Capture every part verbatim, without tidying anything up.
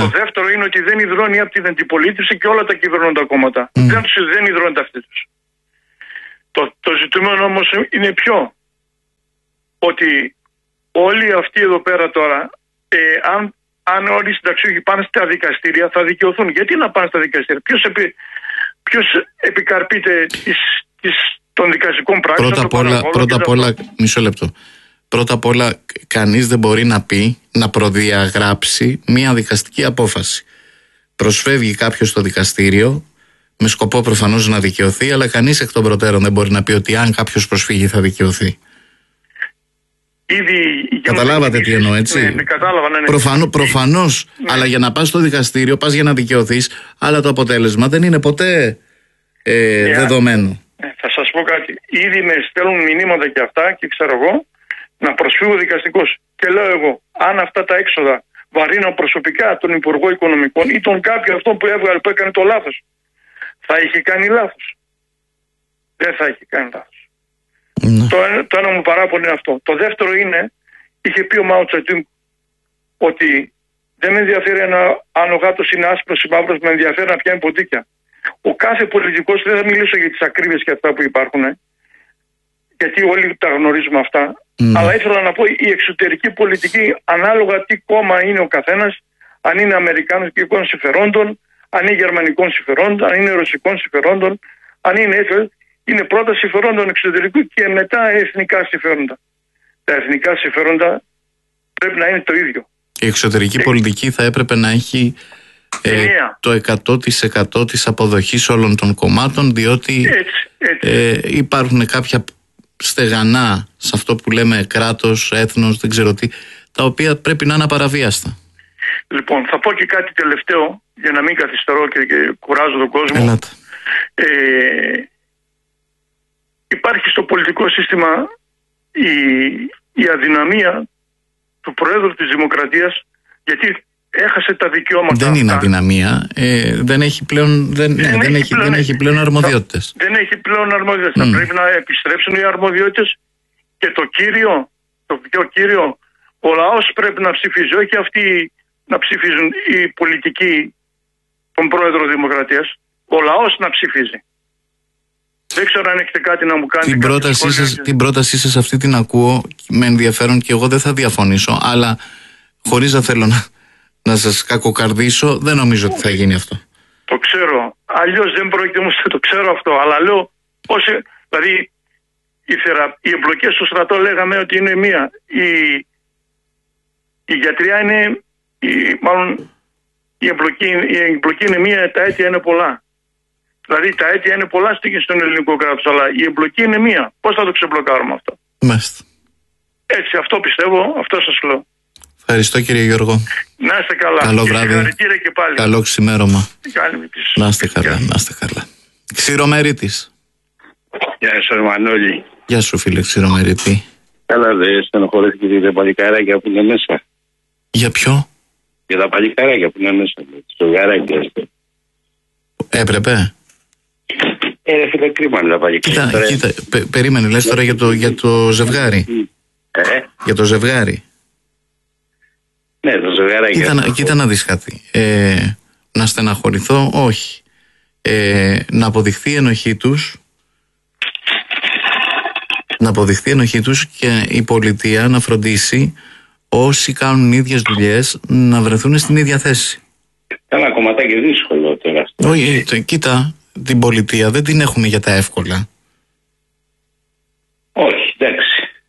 Το δεύτερο είναι ότι δεν ιδρώνει από την αντιπολίτευση και όλα τα κυβερνώντα κόμματα. Mm. Δεν, δεν ιδρώνεται αυτή τους. Το, το ζητούμενο όμως είναι ποιο? Ότι όλοι αυτοί εδώ πέρα τώρα, ε, αν, αν όλοι οι συνταξιούχοι πάνε στα δικαστήρια, θα δικαιωθούν. Γιατί να πάνε στα δικαστήρια? Ποιος, επι, ποιος επικαρπείται της, της, των δικαστικών πράξεων? Πρώτα απ' όλα, πρώτα απ' όλα μισό λεπτό. Πρώτα απ' όλα, κανείς δεν μπορεί να πει, να προδιαγράψει μία δικαστική απόφαση. Προσφεύγει κάποιος στο δικαστήριο, με σκοπό προφανώς να δικαιωθεί, αλλά κανείς εκ των προτέρων δεν μπορεί να πει ότι αν κάποιος προσφύγει θα δικαιωθεί. Ήδη, καταλάβατε τι εννοώ, έτσι? Ναι, ναι, κατάλαβα, ναι, ναι. Προφανώ, προφανώς, ναι. Αλλά για να πας στο δικαστήριο, πας για να δικαιωθείς, αλλά το αποτέλεσμα δεν είναι ποτέ ε, ναι, δεδομένο. Ναι, θα σας πω κάτι. Ήδη με στέλνουν μηνύματα και αυτά και ξέρω εγώ να προσφύγω δικαστικός. Και λέω εγώ, αν αυτά τα έξοδα βαρύνω προσωπικά τον Υπουργό Οικονομικών ή τον κάποιο αυτό που έβγαλε, που έκανε το λάθος, θα είχε κάνει λάθος? Δεν θα είχε κάνει λάθος. Mm. Το, το ένα μου παράπονο είναι αυτό. Το δεύτερο είναι, είχε πει ο Μάο Τσετούνγκ ότι δεν με ενδιαφέρει αν ο γάτος είναι άσπρος ή μαύρος, με ενδιαφέρει να πιάνει ποντίκια. Ο κάθε πολιτικός, δεν θα μιλήσω για τις ακρίβειες και αυτά που υπάρχουν, γιατί όλοι τα γνωρίζουμε αυτά, mm. αλλά ήθελα να πω η εξωτερική πολιτική, ανάλογα τι κόμμα είναι ο καθένας, αν είναι αμερικανικών συμφερόντων, αν είναι γερμανικών συμφερόντων, αν είναι ρωσικών συμφερόντων, αν είναι έφελ, είναι πρώτα συμφερόντων εξωτερικού και μετά εθνικά συμφέροντα. Τα εθνικά συμφέροντα πρέπει να είναι το ίδιο. Η εξωτερική και... πολιτική θα έπρεπε να έχει ε, το εκατό τοις εκατό της αποδοχής όλων των κομμάτων, διότι έτσι, έτσι. Ε, υπάρχουν κάποια στεγανά σε αυτό που λέμε κράτος, έθνος, δεν ξέρω τι, τα οποία πρέπει να είναι απαραβίαστα. Λοιπόν, θα πω και κάτι τελευταίο για να μην καθυστερώ και, και κουράζω τον κόσμο. Ελάτε. Ε, υπάρχει στο πολιτικό σύστημα η, η αδυναμία του Προέδρου της Δημοκρατίας, γιατί έχασε τα δικαιώματα. Δεν αυτά. Είναι αδυναμία. Ε, δεν έχει πλέον, δεν, δεν, ναι, δεν, έχει, πλέον, δεν έχει πλέον αρμοδιότητες. Θα, δεν έχει πλέον αρμοδιότητες. Mm. Θα πρέπει να επιστρέψουν οι αρμοδιότητες και το κύριο, το πιο κύριο, ο λαός πρέπει να ψηφίζει, όχι αυτοί να ψηφίζουν οι πολιτικοί τον Πρόεδρο Δημοκρατίας. Ο λαός να ψηφίζει. Δεν ξέρω αν έχετε κάτι να μου κάνετε. Την πρότασή σας, την πρότασή σας αυτή την ακούω με ενδιαφέρον και εγώ δεν θα διαφωνήσω, αλλά χωρίς να θέλω να, να σας κακοκαρδίσω, δεν νομίζω ότι θα γίνει αυτό. Το ξέρω. Αλλιώς δεν πρόκειται όμως, το ξέρω αυτό, αλλά λέω πώς, δηλαδή οι, θερα, οι εμπλοκές στο στρατό λέγαμε ότι είναι μία. Η, η γιατριά είναι, η, μάλλον η εμπλοκή, η εμπλοκή είναι μία, τα αίτια είναι πολλά. Δηλαδή τα αίτια είναι πολλά στον ελληνικό κράτος, αλλά η εμπλοκή είναι μία. Πώς θα το ξεμπλοκάρουμε αυτό? Μάλιστα. Έτσι, αυτό πιστεύω, αυτό σας λέω. Ευχαριστώ κύριε Γιώργο. Να είστε καλά. Καλό βράδυ. Και πάλι. Καλό ξημέρωμα. Τις... Να είστε καλά, να είστε καλά. Ξηρομερίτης. Γεια σου Μανώλη. Γεια σου φίλε Ξηρομερίτη. Καλά δε, στενοχωρέθηκε για τα παλικάράκια που είναι μέσα. Για ποιο? Για τα παλικάράκια που είναι μέσα. Στο γαράκια. Έπρεπε. Ε, φίλε, κρίμα είναι τα παλικάρια. Κοίτα, κοίτα πε, περίμενε, λες τώρα για το, για το ζευγάρι. Ε? Για το ζευγάρι. Ναι, το ζευγάρι. Κοίτα, να, κοίτα να δεις κάτι. Ε, να στεναχωρηθώ, όχι. Ε, να αποδειχθεί η ενοχή τους, να αποδειχθεί η ενοχή τους και η πολιτεία να φροντίσει όσοι κάνουν ίδιες δουλειές να βρεθούν στην ίδια θέση. Ένα κομματάκι δύσκολο τώρα. Όχι, ε, κοίτα, την πολιτεία δεν την έχουμε για τα εύκολα. Όχι, εντάξει.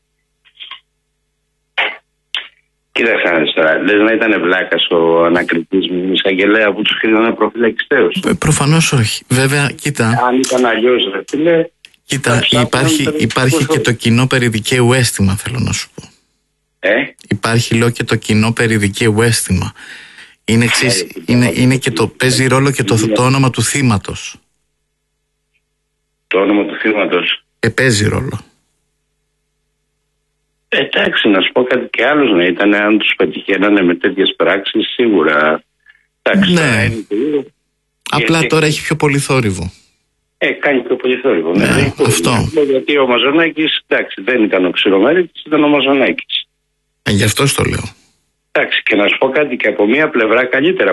Κοίταξε να δεις τώρα, λες να ήταν βλάκας ο ανακριτής μου εισαγγελέα που τους κρίνανε προφυλακιστέους. Ε, προφανώς όχι. Βέβαια, κοίτα. Αν ήταν αλλιώς, ρε φίλε. Κοίτα, υπάρχει, υπάρχει και το κοινό περί δικαίου αίσθημα, θέλω να σου πω. Ε? Υπάρχει, λέω, και το κοινό περί δικαίου αίσθημα. Είναι, εξής, είναι, είναι και το, παίζει ρόλο και το, το όνομα του θύματος. Το όνομα του θύματος. Ε, παίζει ρόλο. Εντάξει, να σου πω κάτι και άλλος να ήταν, αν τους πετυχαίνανε με τέτοιες πράξεις, σίγουρα. Εντάξει, ναι. Απλά και, τώρα έχει πιο πολύ θόρυβο. Ε, κάνει πιο πολύ θόρυβο. Ναι, ναι, αυτό. Γιατί ο Μαζονάκης, εντάξει, δεν ήταν ο Ξηρομερίτης, ήταν ο Μαζονάκης. Ε, γι' αυτό το λέω. Εντάξει, και να σου πω κάτι και από μία πλευρά καλύτερα